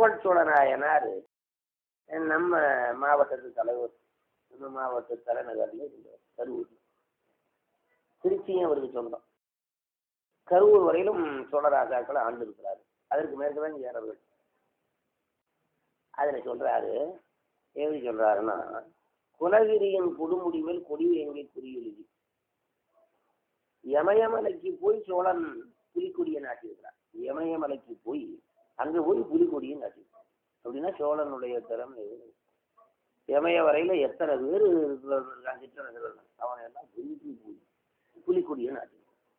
புகழ்ச்சோழ நாயனார் நம்ம மாவட்டத்து தலைவர். நம்ம மாவட்ட தலைநகரில் இருந்தார் கரூர். திருச்சியும் அவருக்கு சொந்தம். கரூர் வரையிலும் சோழராஜாக்களை ஆண்டு இருக்கிறாரு. அதற்கு மேற்குதான் சேரர்கள். அதில் சொல்றாரு, எப்படி சொல்றாருன்னா, குலகிரியின் கொடுமுடிவில் கொடிவேங்கை குறியெழுதி யமயமலைக்கு போய் சோழன் புலிக்கொடியை நாட்டியிருக்கிறார். யமயமலைக்கு போய் அங்கே போய் புலிக்கொடியை நாட்டியிருக்கார். அப்படின்னா சோழனுடைய திறமை. யமய வரையில எத்தனை பேர் இருக்கிறாங்க, அவனை எல்லாம் போய் புலிக்கொடியை நாட்டியிருக்கார்.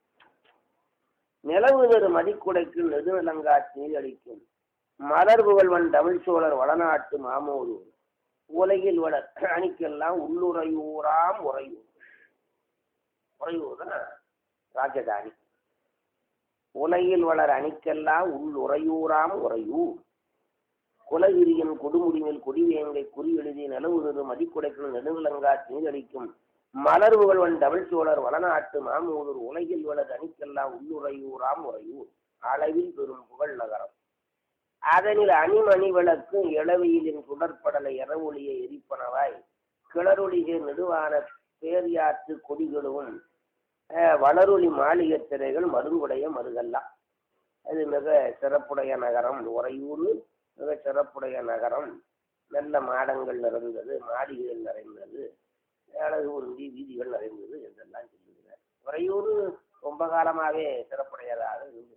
நிலவுதரு மதிக்குடைக்கு நெடுநிலங்காட்சி நீர் அளிக்கும் மலர் புகழ்வன் தமிழ் சோழர் வடநாட்டு மாமோடு உலகில் வளர் அணிக்கெல்லாம் உள்ளுறையூராம் உறையூர். உறையூர் தான் ராஜதானி. உலகில் வளர் அணிக்கெல்லாம் உள்ளுறையூராம் உறையூர். குலகிரியின் கொடுமுடிவில் கொடிவேங்கை குறி எழுதி நிலவுதரு மதிக்குடைக்கு நெடுநிலங்காட்சி நீர் அளிக்கும் மலர் புகழ்வன் தமிழ் சோழர் வடநாட்டு மாமூதூர் உலகில் வளர் அணிக்கெல்லாம் உள்ளுறையூராம் உறையூர். அளவில் பெரும் புகழ் நகரம். அதனில் அணிமணி விளக்கு இளவையிலின் சுடற்படலை இரவொளியை எரிப்பனவாய் கிளறொளிகை நெடுவான பேரியாற்று கொடிகளும் வளரொளி மாளிகை திரைகள் மருங்குடைய மருகல்லாம். அது மிக சிறப்புடைய நகரம். உறையூர் மிக சிறப்புடைய நகரம். நல்ல மாடங்கள் நிறைந்தது, மாளிகைகள் நிறைந்தது, அழகு உருந்தி வீதிகள் நிறைந்தது என்றெல்லாம் சொல்லுகிறார். உறையூர் ரொம்ப காலமாகவே சிறப்புடையதாக இருந்தது.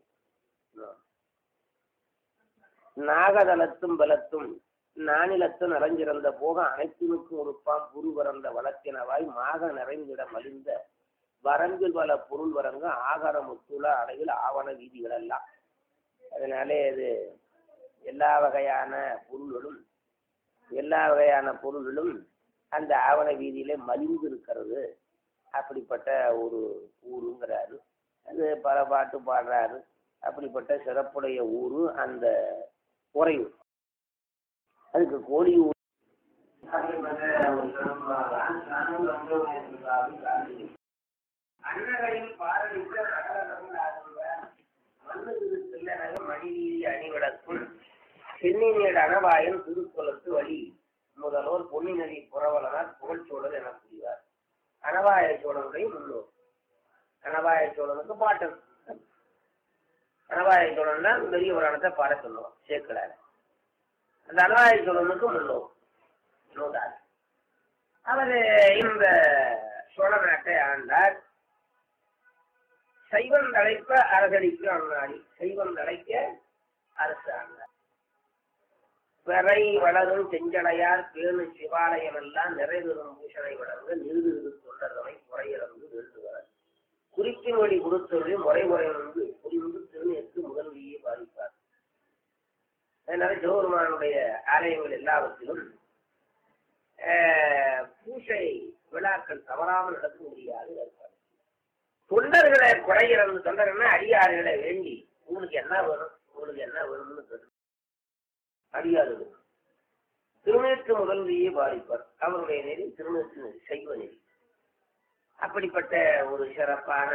நாகதலத்தும் பலத்தும் நானிலத்து நிறைஞ்சிறந்த போக அனைத்தினுக்கும் ஒருப்பாம் புரு பறந்த வளத்தினவாய் மாக நிறைந்திட மலிந்த வரம்பில் பல பொருள் வரங்க ஆகார முத்துள அடையில் ஆவண வீதிகள் எல்லாம். அதனாலே இது எல்லா வகையான பொருள்களும் அந்த ஆவண வீதியிலே மலிந்து இருக்கிறது. அப்படிப்பட்ட ஒரு ஊருங்கிறாரு. அது பல பாட்டு பாடுறாரு. அப்படிப்பட்ட சிறப்புடைய ஊரு அந்த உறையூர். அதுக்கு கோழி ஊர். அன்னகையில் பாரடித்த மணிவீதி அணிவிடக்கும் சென்னினேடு அனவாயன் திருக்குளத்து வழி முதல்வர் பொன்னி நதி புறவலனார் புகழ்ச்சோழர் என கூறுவார். அனவாய சோழனுடைய முன்னோர். அனவாய சோழனுக்கு பாட்டன். அனவாய சோழன் தான் பெரிய புராணத்தை பாட சொல்லுவோம் சேர்க்கிறார். அந்த அனவாய சோழனுக்கு முன்னோர் அவர் இந்த சோழ நாட்டை ஆண்டார். சைவம் தழைப்ப அரசடிக்கு அண்ணாடி. சைவம் தழைக்க அரசு ஆண்டார். பிறை வளரும் செஞ்சடையார் பேணு சிவாலயம் எல்லாம் நிறைவேறும் பூஷணை வளர்ந்து நிறுது தொண்டர்களை குறையிறந்து நிறுத்துகிறார். குறிப்பின் வழி கொடுத்தொழி முறை வந்து புரிந்து திருநேற்று முதல்வியை பாதிப்பார். அதனால சிவபெருமானுடைய ஆலயங்கள் எல்லாவற்றிலும் பூசை விழாக்கள் தவறாமல் நடக்க முடியாது. தொண்டர்களை குறையிறந்து, தொண்டர்கள்னா அடியாறுகளை வேண்டி உங்களுக்கு என்ன வேணும்னு கேட்டு அடியாறுகள் திருநேற்று முதல்வியை பாதிப்பார். அவருடைய நெறி திருநேற்று நெறி, சைவ நெறி. அப்படிப்பட்ட ஒரு சிறப்பான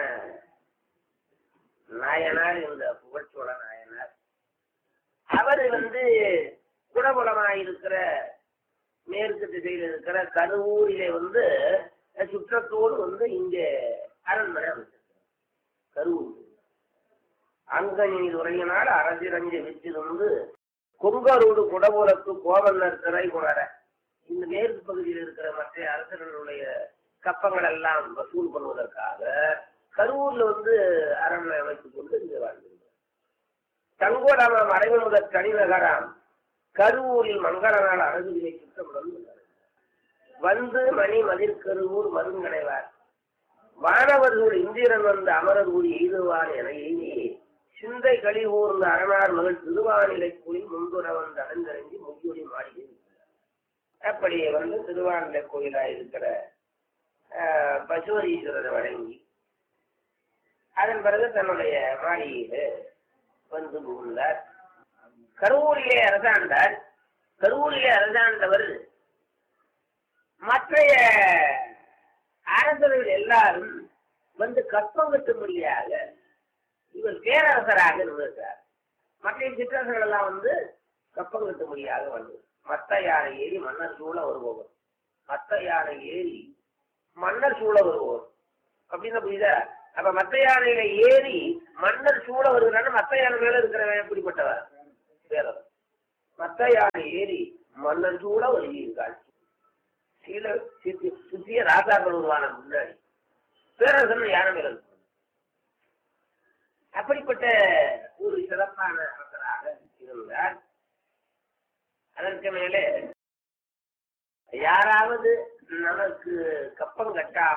நாயனார் இந்த புகழ்ச்சோழ நாயனார். அவர் குடபுலமாயிருக்கிற மேற்கு திசையில் இருக்கிற கருவூரிலே சுற்றத்தோடு இங்கே அரண்மனை அமைச்சிருக்கிறார். கருவூர் அங்கனில் உரையினால் அரசிரஞ்ச விற்றிருந்து கொங்கரோடு குடபுலத்து கோவலர் திரை குணர. இந்த மேற்கு பகுதியில் இருக்கிற மற்ற அரசர்களுடைய கப்பங்கள் எல்லாம் வசூல் பண்ணுவதற்காக கரூர்ல அரண்மனை அமைத்துக் கொண்டு இங்கே வாழ்ந்திருக்கிறார். தங்கோடாம மறைவு முதல் தனிநகராம் கருவூரில் மங்கள நாள் அரசுகளை சுற்றமுடன் மணி மதிர்கருவூர் மருங்கடைவார் வானவர்கள் இந்திரன் அமரர் ஊர் எய்துவார் என எய்தி சிந்தை களி ஊர்ந்த அரணார் மகள் திருவானிலை கூறி முன்புறவன் அடைந்தறிஞ்சி முகியொலி மாளிகை. அப்படி திருவானிலை கோயிலா இருக்கிற பசுவரீஸ்வரரை வழங்கி அதன் பிறகு தன்னுடைய மாளிகையில புகுந்தார். கருவூரிலே அரசாண்டார். கருவூரிலே அரசாண்டவர் மற்ற அரசர்கள் எல்லாரும் கற்பம் கட்டும்படியாக இவர் பேரரசராக இருந்தார். மற்ற சிற்றரசர்கள் எல்லாம் கப்பம் கட்டும்படியாக வந்தது. மத்த யானை ஏறி மன்னர் சூழ வருபவர், மத்த யானை ஏறி மன்னர் சூழ வருபவர் அப்படின்னு புரியுதா? அப்ப மத்த யானையில ஏறி மன்னர் சூழ வருகிறான்னு மத்த யானை மேல இருக்கிறவன் எப்படிப்பட்டவர்? வேறவர். மத்த யானை ஏறி மன்னர் சூழ வருகிறாள். சுத்திய ராசாக்கள் உருவான முன்னாடி பேரரசன் யானை மேல இருக்கு. அப்படிப்பட்ட ஒரு சிறப்பான அரசராக இருந்தார். அதற்கு மேலே யாராவது நமக்கு கப்பம்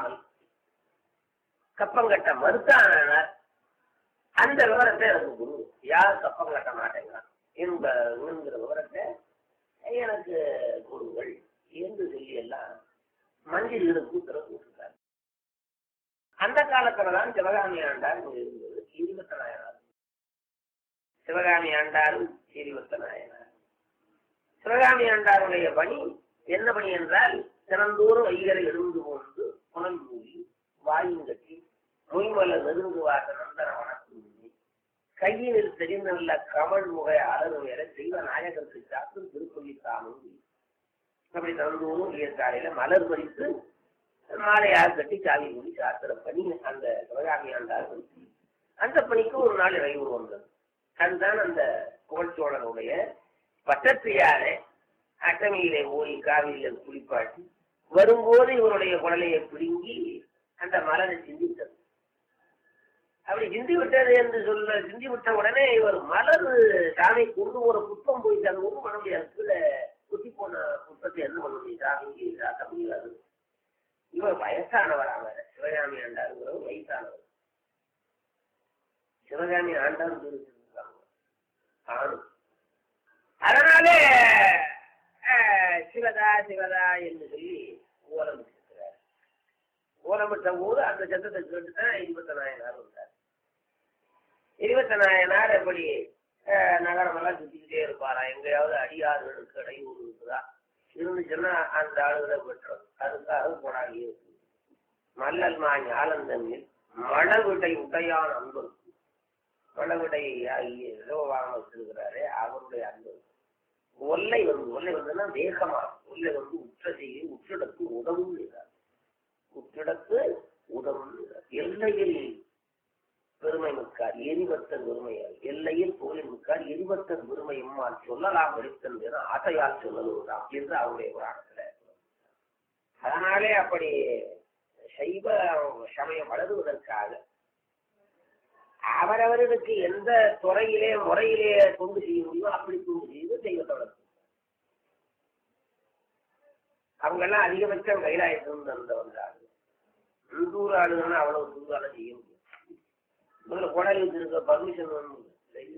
கட்ட மறுத்தானார் அந்த விவரத்தை எனக்கு குரு. யார் கப்பம் கட்ட மாட்டேங்க என்கிற விவரத்தை எனக்கு குருங்கள் என்று சொல்லி எல்லாம் மஞ்சளுக்கு உத்தரவு போட்டிருக்காரு. அந்த காலத்துலதான் சிவகாமி ஆண்டார் இருந்தது. இருபத்த நாயனார் சிவகாமி ஆண்டாரும் இருபத்த நாயனார். சிவகாமி ஆண்டாருடைய பணி என்ன பணி என்றால், தினந்தோறும் வைகரை எழுந்து கொண்டு புனல் மூடி வாயுங்கட்டி மொய்மல நெருங்குவாக நந்தன வணக்கம் கையினில் தெரிந்துள்ள கமல் முகை அலறு வேற தெய்வ நாயகருக்கு சாத்து திருப்பதி தாமும் அப்படி தினந்தோறும் காலையில மலர் பறித்து மாலையாக கட்டி சாவி மூடி சாத்திர பணி அந்த சிவகாமி ஆண்டார். அந்த பணிக்கு ஒரு நாள் இறைவு வந்தது. அதுதான் அந்த புகழ்ச்சோழனுடைய பட்டத்தியாரை அட்டமையிலே போய் காவிரியில குளிப்பாட்டி வரும்போது இவருடைய குடலையை பிடுங்கி அந்த மலரை சிந்தித்தது. அப்படி சிந்தி விட்டது என்று சிந்தி விட்ட உடனே இவர் மலர் சாமி கொண்டு ஒரு புத்தம் போயிட்டு அது ஒன்றும் பண்ண முடியாது. கீழே குத்தி போன புத்தத்தை என்ன பண்ண முடியும்? சாமிக்கு காட்ட முடியாது. இவர் வயசானவர். அவர் சிவகாமி ஆண்டாருங்கிறவர் வயசானவர். சிவகாமி ஆண்டார் ஆணு. அதனாலே சிவதா சிவதா என்று சொல்லி ஓலமிட்டிருக்கிறார். ஓலமிட்ட போது அந்த சத்தத்தை கேட்டுதான் இருபத்த நாயனார் வந்தார். இருபத்த நாயனார் எப்படி நகரமெல்லாம் சுத்திக்கிட்டே இருப்பாரா? எங்கேயாவது அடியாறுகளுக்கு இடையூறு இருக்குதா? இருந்துச்சுன்னா அந்த ஆளுகளை பெற்றோம். அதுக்காக போராடி இருக்கு. மல்லல் மா ஞாலந்தன்னில் மழவிடை உடையான் அன்பு. மழவிடை வாங்க வச்சிருக்கிறாரு அவருடைய அன்பு. ஒல்லை வந்துன்னா வேகமா ஒல்லை வந்து உற்ற செய்ய உற்றிடத்து உதவும் செய்தார். உற்றிடத்து உதவும் செய்தார். எல்லையில் பெருமை மிக்கார் எரிவத்தன் பெருமையால் எல்லையில் புகழின் மிக்கார் எரிவத்தன் பெருமை எம்மால் சொல்லலாம் எடுத்தன் ஆசையால் சொல்லலாம் என்று அவருடைய புராணத்துல. அதனாலே அப்படி சைவ சமயம் வளருவதற்காக அவரவர்களுக்கு எந்த துறையிலே முறையிலே தொண்டு செய்ய முடியுமோ அப்படி தொண்டு செய்து தெய்வத்தோட அவங்க எல்லாம் அதிகபட்சம் கைலாயத்திலிருந்து வந்தாங்க. உள்ளூர் ஆளுங்கன்னா அவ்வளவு தூரால செய்ய முடியும். முதல்ல கோடாலி வச்சிருக்க பர்மிஷன் வேணும்,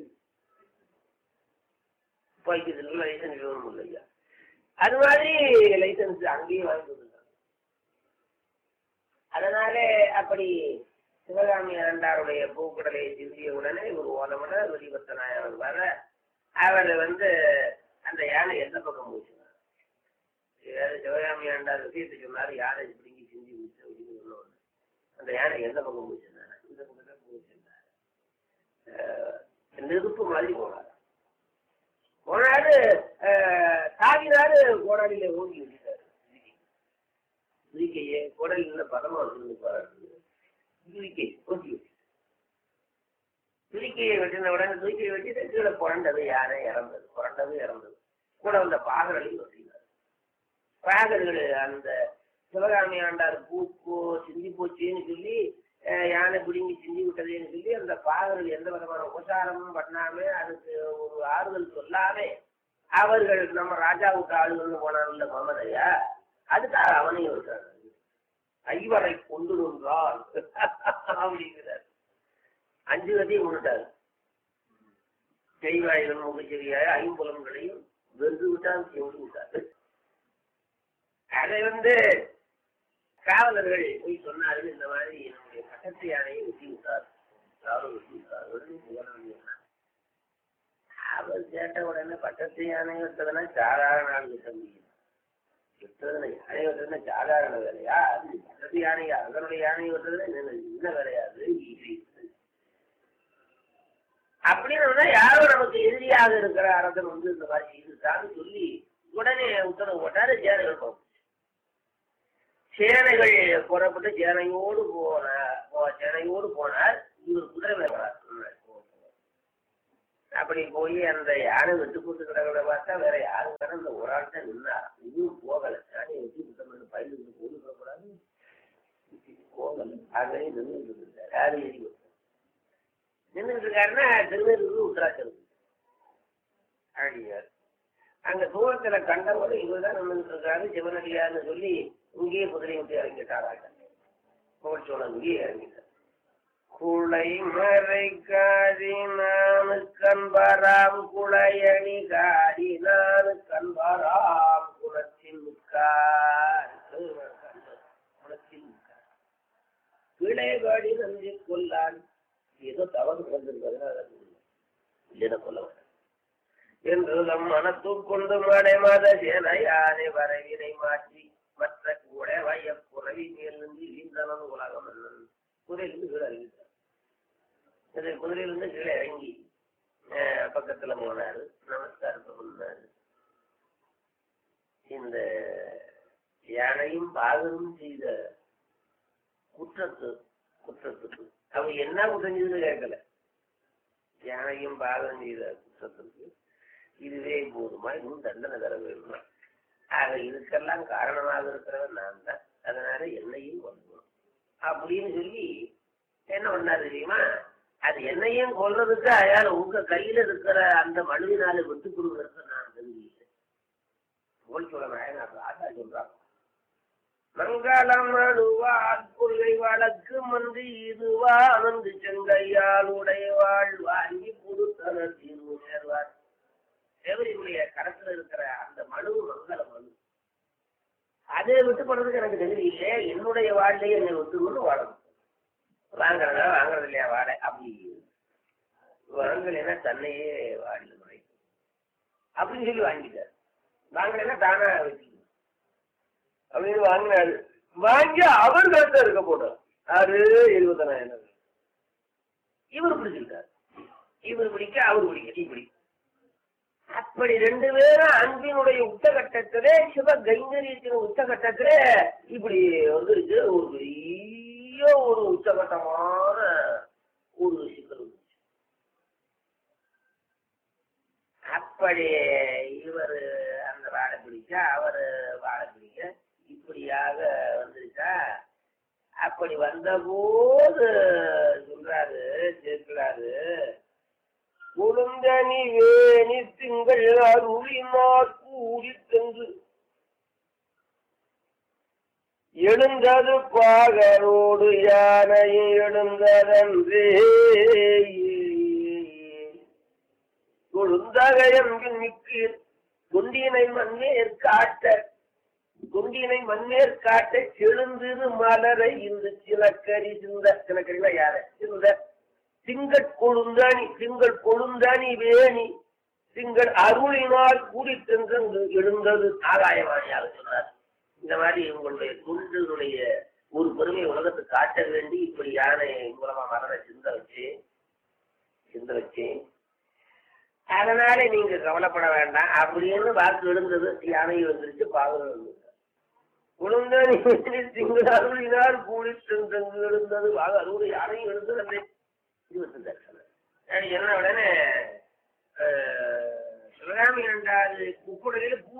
துப்பாக்கிக்கு லைசன்ஸ் வேணும் இல்லையா? அது மாதிரி லைசன்ஸ் அங்கேயே வாங்கி கொடுத்தாங்க. அதனாலே அப்படி சிவகாமி ஆண்டாருடைய பூக்கடலையை சிந்திய உடனே ஒரு ஓலமட வெளிபத்த நாயகர் வர அவர் வந்து அந்த யானை எந்த பக்கம் போச்சுனார். சிவகாமி ஆண்டார் விஷயத்தை சொன்னார். யானை பிடிங்கி சிந்தி விட்டு அப்படின்னு சொன்னோம். அந்த யானை எந்த பக்கம் போச்சுனார்? இந்த பக்கம் தான் போச்சுனார். நெருப்பு மாதிரி போனாரு. தாவினாரு. கோடாலியில ஓங்கி வச்சுட்டாரு. துதிக்கையே கோடாலியில பதமா வச்சிருந்துப்பாரு. துதிக்கையை வெட்டின உடனே துதிக்கையை வெட்டிட்டு கீழே புரண்டது யானை இறந்தது. கூட வந்த பாகர்களையும் வெட்டினார். பாகர்கள் அந்த சிவகாமி ஆண்டார் பூக்கோ சிந்தி போச்சுன்னு சொல்லி யானை பிடிங்கி சிந்தி விட்டதுன்னு சொல்லி அந்த பாகர்கள் எந்த விதமான உபசாரமும் பண்ணாம அதுக்கு ஒரு ஆறுதல் சொல்லாமே அவர்கள் நம்ம ராஜாவுக்கு ஆளுகள்னு போனாங்கல்ல மமதையா, அதுக்காக அவனையும் விட்டாங்க. ஐவரை கொண்டு வந்தால் அப்படிங்கிறார். 5 கதையும் கொண்டுட்டாரு. செய்வாயிரம் முகச்செவியாய 5 புலன்களையும் வென்று விட்டால் சென்று விட்டாரு. அதை வந்து காவலர்கள் போய் சொன்னார்கள். இந்த மாதிரி என்னுடைய பட்டத்து யானையை வெட்டி விட்டார். அவர் கேட்ட உடனே பட்டத்து யானை வெட்டதுன்னா சாதாரண ஆள் வெட்ட முடியும். வெட்டுறதுல யானை வெட்டுறதுன்னா சாதாரண வேலையா? அது பட்டத்து யானையா? அதனுடைய யானை வெட்டுறதுல என்ன வேலையாது? அப்படின்னு யாரும் நமக்கு எதிரியாக இருக்கிற அரசன் இந்த மாதிரி இதுதான் சொல்லி உடனே உத்தரவு போட்டாரு. சேனைகள் போகும். சேனைகள் புறப்பட்டு சேனையோடு போனார். இவர் குதிரை மேல அப்படி போய் அந்த யானை விட்டு போட்டு கிடக்கிறத பார்த்தா வேற யாரும் வேற இந்த ஒரு ஆள் தான் நின்னார். இன்னும் போகல. யானையை வச்சு புத்தகம் பயிலுக்கு போட்டு போகக்கூடாது போகல. ஆகவே நின்றுட்டு இருந்தார். யாரும் ஏறி நின்றுட்டு இருக்காருன்னா திருநெல்வேலி உத்தராட்சம் அடியார். அங்க தூரத்துல கண்டவோடு இவர்தான் நின்றுட்டு இருக்காரு சிவனடியார்னு சொல்லி இங்கேயே குதிரையை விட்டு இறங்கிட்டாராங்க. புகழ்ச்சோழன் இங்கேயே இறங்கிட்டார். குளை மறை காதி நானு கண்பராம் குளையணி காதி நானு கண்பராம் குளத்தில் கிளைவாடி நன்றி கொள்ளான். ஏதோ தவறு நடந்திருக்கிறது இல்லைன்னா கொள்ள என்று நம் மனத்துக்கொண்டு மடை மத சேனையானை வரவினை மாற்றி மற்ற கூட வய புறவி மேலிருந்து இழிந்தனன் உலகம் என்னன் குதிரையிலிருந்து கீழே இறங்கிட்டார். குதிரையிலிருந்து கீழே இறங்கி பக்கத்துல போனாரு. நமஸ்காரத்தை பண்ணாரு. இந்த யானையும் பாகனும் செய்த குற்றத்துக்கு அவங்க என்ன குற்றம் செய்துன்னு கேட்கல. யானையும் பாகனும் செய்த குற்றத்துக்கு இதுவே போதுமா, இன்னும் தண்டனை தர வேணுமா? ஆக இதுக்கெல்லாம் காரணமாக இருக்கிறவன் நான் தான், அதனால என்னையும் கொல்லணும் அப்படின்னு சொல்லி என்ன பண்ணாரு தெரியுமா? அது என்னையும் கொல்றதுக்கு அயால உங்க கையில இருக்கிற அந்த மனுவினால விட்டு கொடுக்கறதுக்கு நான் தெரிஞ்சுக்கிட்டேன். போல் சொல்ல நாயனார் ஆட்டா சொல்றாங்க. மங்களம் அழுவா கொள்ளை வழக்கு மந்து இதுவா அமர்ந்து செங்கையால் உடையவாள் வாங்கி புதுத்தனர் தீர்வு சேர்வார். தேவரியுடைய கரத்துல இருக்கிற அந்த மனு மங்கள மனு அதை விட்டு போறதுக்கு எனக்கு தெரியல. என்னுடைய வாழ்லையே என்னை விட்டுக்கொண்டு வாழணும். வாங்குறதா வாங்குறது இல்லையா வாழை அப்படி வாங்கலைன்னா தன்னையே வாழல நுழைக்கும் அப்படின்னு சொல்லி வாங்கிட்டார். வாங்கலைன்னா தானா வச்சுக்கணும் அப்படின்னு வாங்கினாரு. வாங்கி அவர் கருத்தை இருக்க போட்டார். அது 70,000. இவர் பிடிச்சிருக்காரு. இவர் பிடிக்க அவர் பிடிக்க இப்படி அப்படி ரெண்டு பேரும் அன்பினுடைய உச்சகட்டத்திலே சிவ கைங்கரியத்தின் உச்சகட்டத்திலே இப்படி வந்துருக்கு. ஒரு பெரிய ஒரு உச்சகட்டமான ஒரு சிக்கல். அப்படி இவர் அந்த வாழை பிடிக்க அவர் வாழை பிடிக்க இப்படியாக வந்துருச்சா. அப்படி வந்த போது சொல்றாரு சேர்க்கிறாரு. குழுந்தனி வேணி திங்கள் அருளினார் கூடி சென்று எழுந்தது பாகரோடு யானையை எழுந்ததன்றே. கொழுந்தகையம்பின் மிக்கு குண்டினை மண்ணேற் காட்ட செழுந்திரு மலரை இந்த சிலக்கரி சிலக்கரில யார சிந்த திங்கள் கொழுந்தானி வேணி திங்கள் அருளினால் கூடி சென்று எழுந்தது ஆகாயவாணியாக சொன்னார். இந்த மாதிரி உங்களுடைய துண்டுடைய ஒரு பெருமையை உலகத்துக்கு காட்ட வேண்டி இப்படி யானை மூலமா மலரை சிந்த வச்சேன். அதனால நீங்க கவலைப்பட வேண்டாம் அப்படின்னு வாக்கு எழுந்தது. யானை வந்துருச்சு, பாகல் வந்து குழுந்தானி திங்கள் அருளினால் கூடி சென்று எழுந்தது அறுபது யானையும் எழுந்தது. என்ன உடனே சிவகாமி 2வது குக்குடையில பூ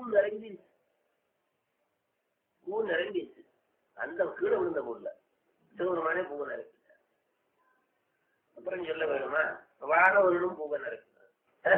நிரம்பிடுச்சு. அந்த கீழே விழுந்த பொருள் சிவருமானே பூ நிரப்பிட்டார். அப்புறம் சொல்ல வேணுமா? வானவர்களும் பூவை நிரப்பினார்.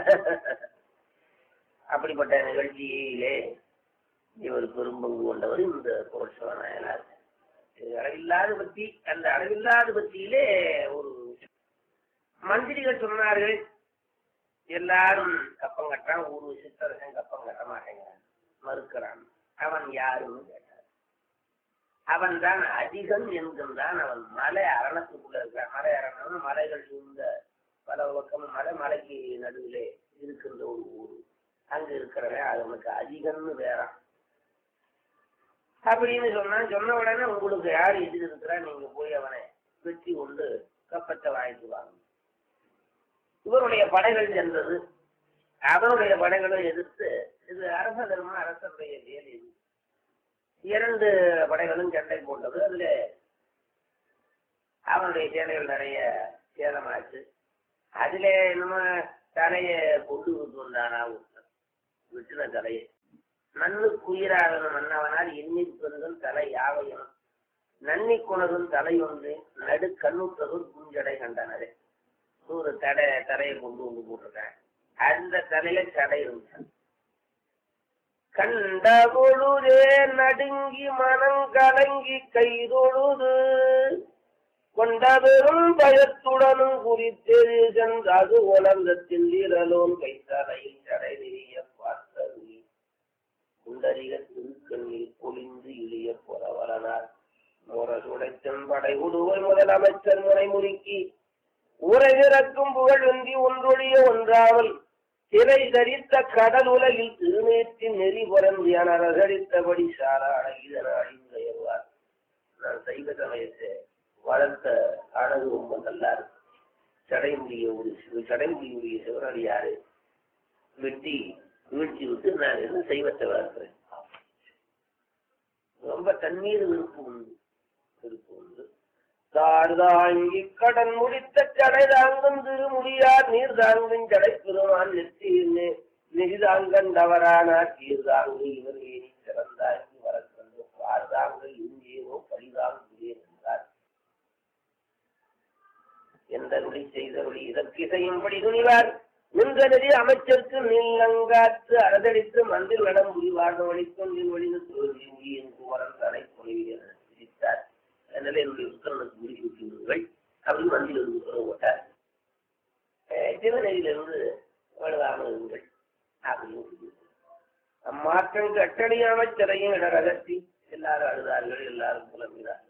அப்படிப்பட்ட நிகழ்ச்சியிலே இவர் பெரும்பங்கு கொண்டவர் இந்த புரட்சிவானாயனார். அளவில்லாத பத்தி, அந்த அளவில்லாத பத்தியிலே ஒரு மந்திரிகள் சொன்னார்கள். எல்லாரும் கப்பம் கட்டுறான். ஒரு சித்தரசன் கப்பம் கட்ட மாட்டேங்கிறான், மறுக்கிறான். அவன் யாருன்னு கேட்டார். அவன் தான் அதிகன் என்கின்றான். அவன் மலை அரணத்துக்குள்ள இருக்கான். மலை அரணம் மலைகள் சூழ்ந்த பல பக்கம் மலைக்கு நடுவிலே இருக்கின்ற ஒரு ஊர். அங்க இருக்கிறவன் அவனுக்கு அதிகன்னு வேறான் அப்படின்னு சொன்னான். சொன்ன உடனே உங்களுக்கு யார் எதிர் இருக்கிறா, நீங்க போய் அவனை வெற்றி கொண்டு கப்பத்தை வாங்கிட்டு வாங்க. இவருடைய படைகள் சென்றது. அவருடைய படைகளை எதிர்த்து இது அரச தர்மம், அரசனுடைய வேலை. இது 2 படைகளும் சண்டை போட்டது. அதுல அவனுடைய சேனைகள் நிறைய சேதமாச்சு. அதுல நம்ம தலைய கொண்டு வந்தானா விட்டுன தலையை மண்ணுக்குயிராகணும் மன்னவனால் எண்ணிப்பதுகள் தலை யாவையும் நன்னி குணரும் தலை ஒன்று நடு கண்ணுற்றதும் குஞ்சடை கண்டனரே. ஒரு தலையை கொண்டு வந்து போட்டிருக்கேன். அந்த தலையில சடை இருந்துச்சு. கண்ட பொழுதே நடுங்கி மனம் கலங்கி கைதொழுது கொண்ட பெரும் பயத்துடனும் குறித்தெழு சென்றது உலகத்தில் இரலோன் கைத்தலையில் சடை நெறிய பார்த்தது குண்டரிக திருக்கண்ணில் பொழிந்து இழிய புறவரனார் முரசுடைத்தன் படை உடுவை முதலமைச்சர் முறை முறுக்கி உரைகிறக்கும் புகழ் வெந்தி ஒன்றொழிய ஒன்றாமல் திரை தரித்த கடல் உலகில் திருநேற்றின் நெறி புறந்து என ரகடித்தபடி சாராட இதனார். நான் சைவ சமயத்தை வளர்த்த அழகு ரொம்ப நல்லா இருக்கு. சடைமுடியுடைய சிவராடி யாரு வெட்டி வீழ்ச்சி விட்டு நான் என்ன சைவத்தை வளர்க்கிறேன். ரொம்ப தண்ணீர் விருப்பு உண்டு. தார் தாங்கி கடன் முடித்த சடை தாங்கும் திருமுடியார் நீர் தாங்கும் சடை பெருமான் நெறிதாங்கண்டவரானார் சீர் தாங்கு இவர் ஏறி சிறந்தாங்கி வரக்கண்டு பார்தாங்க இங்கேயோ பழிதாங்குகிறேன் என்றார். எந்த நொடி செய்தொழி இதற்கிசையும்படி துணிவார் நின்ற நெறி அமைச்சருக்கு நீலங்காற்று அரதடித்து மந்தில் நடம் முடிவாக வழித்தொன்றின் வழிந்து தோல்வி மொழி என்று வரன் தலை பொழிவியர் சிரித்தார். அதனால என்னுடைய உத்தரனுக்கு முடிவு விட்டுவிடுங்கள் அப்படின்னு மந்தில் இருந்து உத்தரவு போட்டார். சிவநெறியிலிருந்து வலுவாமல் இருங்கள் அப்படின்னு அம்மாற்றம் கட்டளை அமைச்சரையும் இடரகத்தி எல்லாரும் அழுதார்கள். எல்லாரும் புலம்பினார்கள்.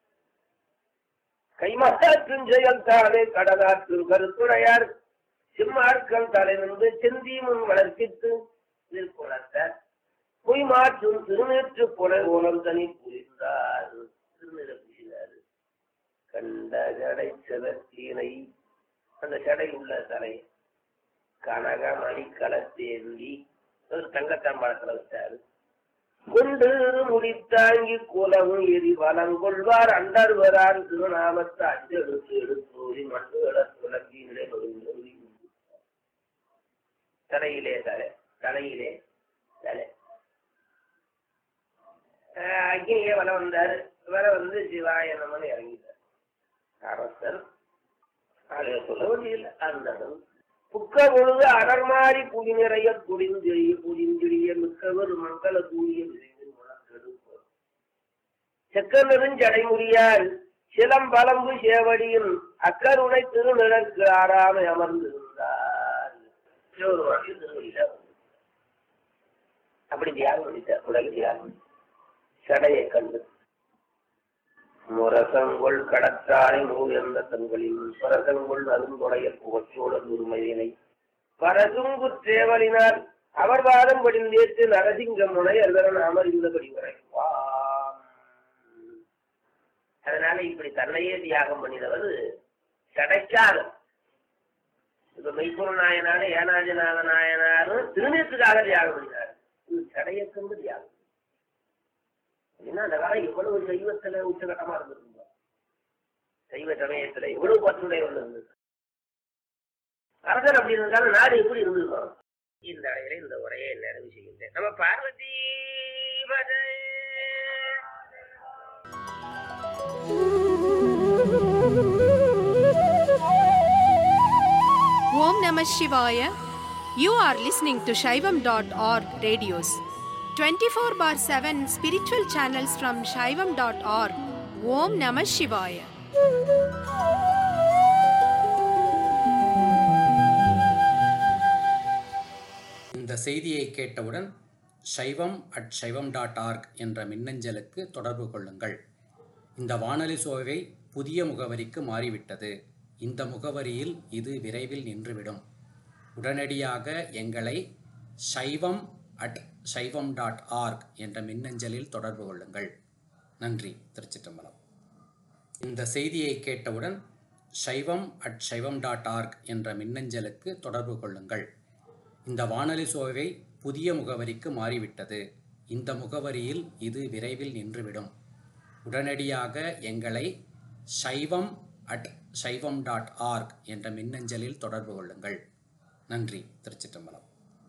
கைமாற்றும் செயல் தானே கடலாற்றும் கருத்துடையார் சிம்மார்க்கம் தலை நின்று செந்தி முன் வளர்ப்பித்து நிற்குணர்த்தார். பொய் மாற்றும் திருநேற்று புல ஓலம் தனி புரிந்தார். திருநில புரிந்தார். கண்ட ஜடை செதற்கீனை அந்த ஜடை உள்ள தலை கனக மணிக்களத்தேந்தி ஒரு தங்கத்தாம்பாளத்தில் வச்சாரு. கொண்டு முடித்தாங்கி குலவும் எரி வளங்கொள்வார் அண்டர்வரான் திருநாமத்தை அஞ்செடுத்து எடுத்தோரி மண்டுகள துளக்கி நிலை தலையிலே தலையிலே தலை அக்னியே வர வந்தாரு. வர வந்து சிவாய நமன் இறங்கிட்டார். அரசர் அதை சொல்ல வேண்டியதில்லை. அந்த புக்க பொழுது அடர்மாறி புடி நிறைய புடிஞ்செழிய மிக்கவர் மங்கள கூடிய செக்க நெருஞ்சடைமுடியால் சிலம்பலம்பு சேவடியும் அக்கருணை திருநிழற்கு ஆறாமை அமர்ந்திருந்தார். அப்படி தியாகம் பண்ணிட்டார். உலக தியாகம் சடையை கண்டு முரசங்கொள் கடற்றாரை நூயர்ந்த தங்களில் பரசங்கொள் அருந்தொடைய புகச்சோட உரிமையினை பரசுங்கு தேவலினால் அவர் வாதம் படிந்தேற்று நரசிங்க முனை அதன் அமர்ந்தபடி வரைப்பாம். அதனால இப்படி தன்னையே தியாகம் பண்ணினவர் சடைக்காக. இப்ப மெய்ப்பொருள் நாயனான ஏனாதிநாத நாயனாரும் திருநீற்றுக்காக தியாகம் பண்ணினார். இது சடையக்கம்பு தியாகம். அந்த காலம் எவ்வளவு சைவத்துல உச்சகட்டமா இருந்திருந்தோம். சைவ சமயத்துல எவ்வளவு பற்றுடைய இருந்தது. அரசர் அப்படி இருந்தாலும் நாடு எப்படி இருந்திருக்கோம். இந்த அடையில இந்த உரையை நிறைவு செய்கின்றேன். நம்ம Parvati Om Namah Shivaya. You are listening to Shaivam.org radios. 24/7 spiritual channels from Shaivam.org. Om Namah Shivaya. இந்த செய்தியை கேட்டவுடன் shaivam@shaivam.org என்ற மின்னஞ்சலுக்கு தொடர்பு கொள்ளுங்கள். இந்த வானொலி சோவை புதிய முகவரிக்கு மாறிவிட்டது. இந்த முகவரியில் இது விரைவில் நின்றுவிடும். உடனடியாக எங்களை shaivam@shaivam.org என்ற மின்னஞ்சலில் தொடர்பு கொள்ளுங்கள். நன்றி. திருச்சிற்றம்பலம். இந்த செய்தியை கேட்டவுடன் shaivam@shaivam.org என்ற மின்னஞ்சலுக்கு தொடர்பு கொள்ளுங்கள். இந்த வானொலி சோவை புதிய முகவரிக்கு மாறிவிட்டது. இந்த முகவரியில் இது விரைவில் நின்றுவிடும். உடனடியாக எங்களை shaivam@shaivam.org என்ற மின்னஞ்சலில் தொடர்பு கொள்ளுங்கள். நன்றி. திருச்சிற்றம்பலம்.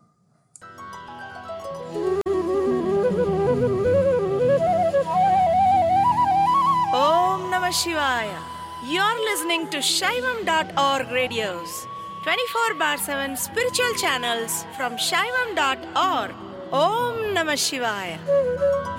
Om Namah Shivaya. You're listening to Shaivam.org radios, 24/7 spiritual channels from Shaivam.org. Om Namah Shivaya.